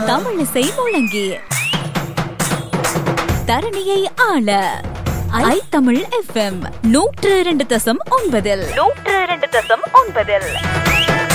தமிழிசை முழங்கி தரணியை ஆள ஐ தமிழ் FM 102.9.